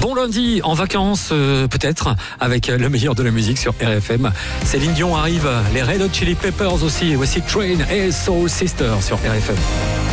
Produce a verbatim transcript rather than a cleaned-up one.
Bon lundi, en vacances euh, peut-être, avec le meilleur de la musique sur R F M. Céline Dion arrive, les Red Hot Chili Peppers aussi. Voici Train et Soul Sister sur R F M.